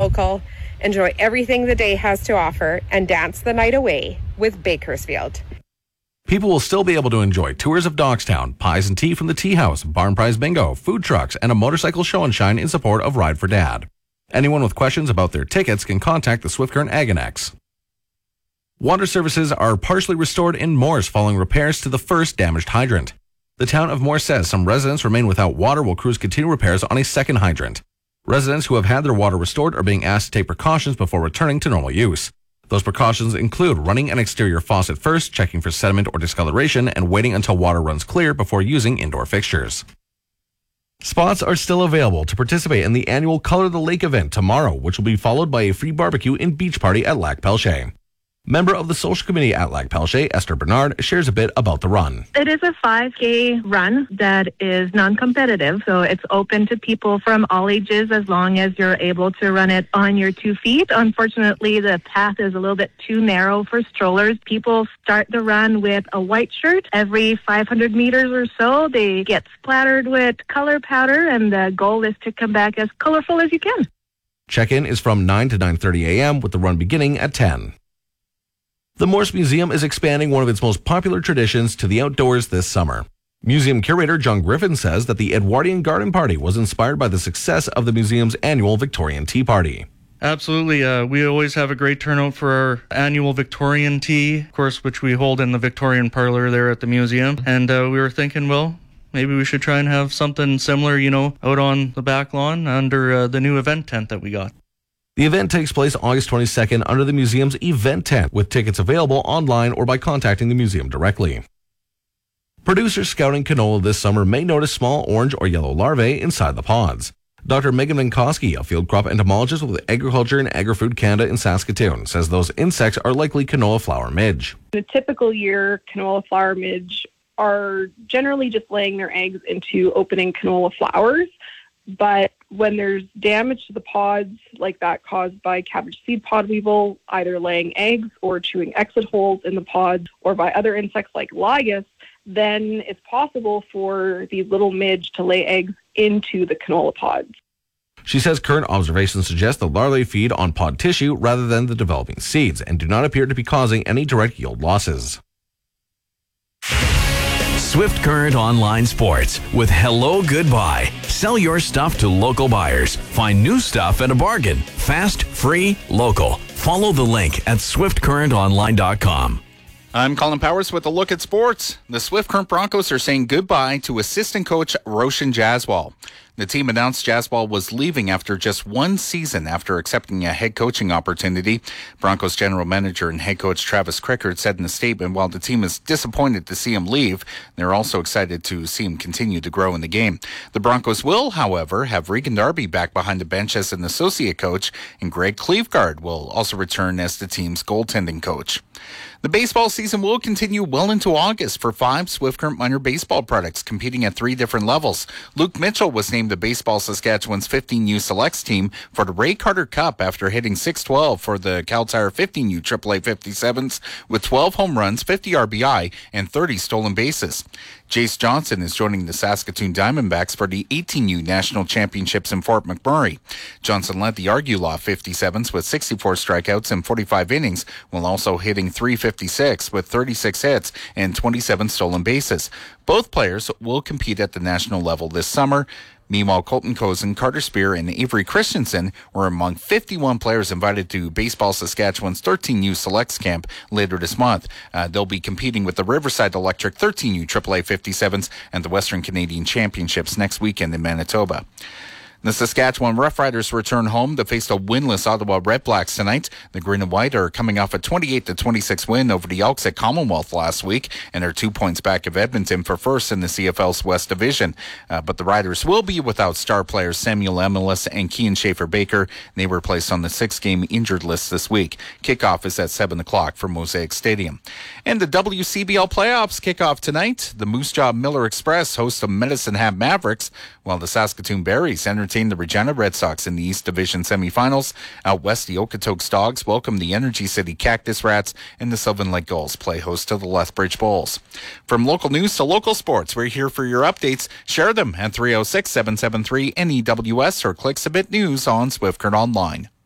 local, enjoy everything the day has to offer, and dance the night away with Bakersfield. People will still be able to enjoy tours of Dogstown, pies and tea from the Tea House, barn prize bingo, food trucks, and a motorcycle show and shine in support of Ride for Dad. Anyone with questions about their tickets can contact the Swift Current Ag Annex. Water services are partially restored in Morse following repairs to the first damaged hydrant. The town of Morse says some residents remain without water while crews continue repairs on a second hydrant. Residents who have had their water restored are being asked to take precautions before returning to normal use. Those precautions include running an exterior faucet first, checking for sediment or discoloration, and waiting until water runs clear before using indoor fixtures. Spots are still available to participate in the annual Color the Lake event tomorrow, which will be followed by a free barbecue and beach party at Lac Pelche. Member of the social committee at Lac Pelche, Esther Bernard, shares a bit about the run. It is a 5K run that is non-competitive, so it's open to people from all ages as long as you're able to run it on your 2 feet. Unfortunately, the path is a little bit too narrow for strollers. People start the run with a white shirt. Every 500 meters or so, they get splattered with color powder, and the goal is to come back as colorful as you can. Check-in is from 9 to 9:30 a.m. with the run beginning at 10. The Morse Museum is expanding one of its most popular traditions to the outdoors this summer. Museum curator John Griffin says that the Edwardian Garden Party was inspired by the success of the museum's annual Victorian Tea Party. Absolutely. We always have a great turnout for our annual Victorian tea, of course, which we hold in the Victorian parlor there at the museum. And we were thinking, well, maybe we should try and have something similar, out on the back lawn under the new event tent that we got. The event takes place August 22nd under the museum's event tent, with tickets available online or by contacting the museum directly. Producers scouting canola this summer may notice small orange or yellow larvae inside the pods. Dr. Megan Minkowski, a field crop entomologist with Agriculture and Agri-Food Canada in Saskatoon, says those insects are likely canola flower midge. In a typical year, canola flower midge are generally just laying their eggs into opening canola flowers. But when there's damage to the pods, like that caused by cabbage seed pod weevil, either laying eggs or chewing exit holes in the pods, or by other insects like lygus, then it's possible for these little midge to lay eggs into the canola pods. She says current observations suggest the larvae feed on pod tissue rather than the developing seeds and do not appear to be causing any direct yield losses. Swift Current Online Sports with Hello Goodbye. Sell your stuff to local buyers. Find new stuff at a bargain. Fast, free, local. Follow the link at swiftcurrentonline.com. I'm Colin Powers with a look at sports. The Swift Current Broncos are saying goodbye to assistant coach Roshan Jaswal. The team announced Jaswal was leaving after just one season after accepting a head coaching opportunity. Broncos general manager and head coach Travis Crickard said in a statement, while the team is disappointed to see him leave, they're also excited to see him continue to grow in the game. The Broncos will, however, have Regan Darby back behind the bench as an associate coach, and Greg Cleveguard will also return as the team's goaltending coach. The baseball season will continue well into August for 5 Swift Current minor baseball products competing at 3 different levels. Luke Mitchell was named the Baseball Saskatchewan's 15U Selects team for the Ray Carter Cup after hitting .612 for the Cal Tire 15U AAA 57s with 12 home runs, 50 RBI, and 30 stolen bases. Jace Johnson is joining the Saskatoon Diamondbacks for the 18U National Championships in Fort McMurray. Johnson led the Argulaw 57s with 64 strikeouts in 45 innings, while also hitting .356 with 36 hits and 27 stolen bases. Both players will compete at the national level this summer. Meanwhile, Colton Cozen, Carter Spear, and Avery Christensen were among 51 players invited to Baseball Saskatchewan's 13U Selects camp later this month. They'll be competing with the Riverside Electric 13U AAA 57s and the Western Canadian Championships next weekend in Manitoba. The Saskatchewan Roughriders return home to face the winless Ottawa Redblacks tonight. The Green and White are coming off a 28-26 win over the Elks at Commonwealth last week and are 2 points back of Edmonton for first in the CFL's West Division. But the Riders will be without star players Samuel Emelis and Kean Schaefer-Baker. They were placed on the 6-game injured list this week. Kickoff is at 7 o'clock for Mosaic Stadium. And the WCBL playoffs kick off tonight. The Moose Jaw Miller Express host the Medicine Hat Mavericks, while the Saskatoon Berries entertain the Regina Red Sox in the East Division semifinals. Out west, the Okotoks Dogs welcome the Energy City Cactus Rats, and the Sylvan Lake Gulls play host to the Lethbridge Bulls. From local news to local sports, we're here for your updates. Share them at 306-773-NEWS or click Submit News on Swift Current Online.